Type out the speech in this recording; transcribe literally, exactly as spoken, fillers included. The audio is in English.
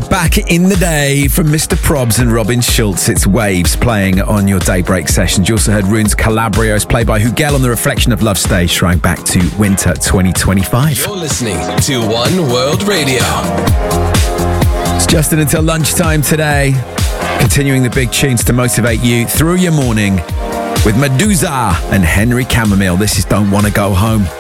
back in the day from Mister Probs and Robin Schulz. It's Waves playing on your Daybreak sessions. You also heard Rune's Calabrios played by Hugel on the Reflection of Love stage, throwing back to winter twenty twenty-five. You're listening to One World Radio. It's Justin until lunchtime today. Continuing the big tunes to motivate you through your morning with Medusa and Henry Chamomile. This is Don't Wanna Go Home.